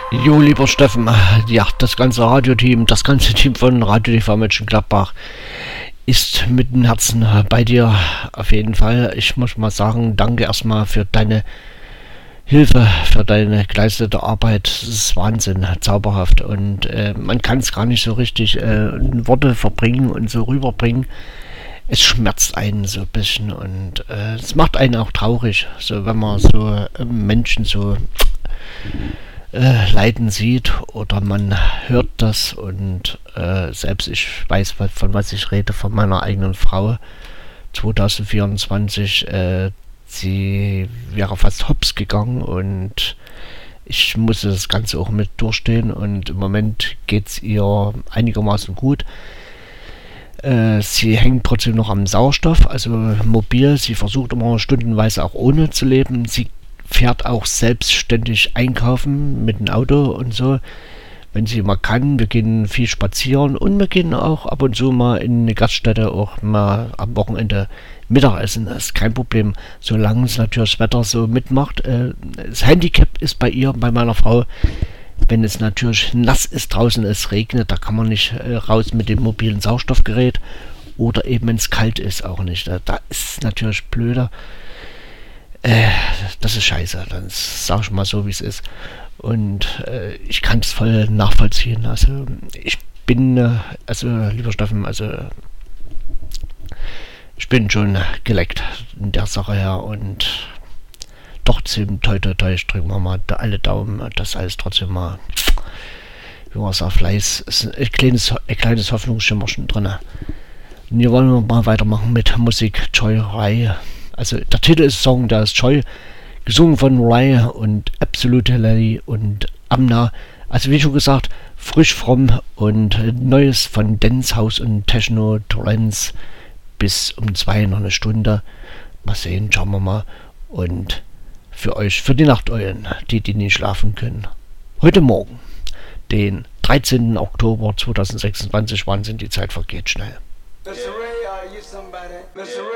Jo, lieber Steffen, ja, das ganze Radioteam, das ganze Team von Radio TV Mönchengladbach ist mit dem Herzen bei dir, auf jeden Fall. Ich muss mal sagen, danke erstmal für deine Hilfe, für deine geleistete Arbeit. Das ist Wahnsinn, zauberhaft, und man kann es gar nicht so richtig in Worte verbringen und so rüberbringen. Es schmerzt einen so ein bisschen, und es macht einen auch traurig, so wenn man so Menschen so leiden sieht, oder man hört das, und selbst ich weiß, von was ich rede, von meiner eigenen Frau. 2024, sie wäre fast hops gegangen, und ich musste das Ganze auch mit durchstehen, und im Moment geht es ihr einigermaßen gut. Sie hängt trotzdem noch am Sauerstoff, also mobil. Sie versucht immer stundenweise auch ohne zu leben. Sie fährt auch selbstständig einkaufen mit dem Auto und so, wenn sie mal kann. Wir gehen viel spazieren, und wir gehen auch ab und zu mal in eine Gaststätte, auch mal am Wochenende Mittagessen. Das ist kein Problem, solange es natürlich das Wetter so mitmacht. Das Handicap ist bei ihr, bei meiner Frau, wenn es natürlich nass ist draußen, es regnet, da kann man nicht raus mit dem mobilen Sauerstoffgerät, oder eben wenn es kalt ist auch nicht. Da ist es natürlich blöder. Das ist scheiße, dann sag ich mal so, wie es ist. Und ich kann es voll nachvollziehen. Also ich bin, lieber Steffen, ich bin schon geleckt in der Sache her, und trotzdem, toi toi toi, ich drücke mal alle Daumen, dass alles trotzdem mal, wie man sagt, Fleiß, ist ein kleines Hoffnungsschimmerchen drin. Und hier wollen wir mal weitermachen mit Musik. Joy Rai. Also der Titel ist Song, der ist Joy, gesungen von Rai und Absolutely und Amna. Also wie schon gesagt, frisch fromm und Neues von Dance House und Techno Trance bis um 2 noch eine Stunde. Mal sehen, schauen wir mal. Und für euch, für die Nachteulen, die nicht schlafen können. Heute Morgen, den 13. Oktober 2026, Wahnsinn, die Zeit vergeht schnell.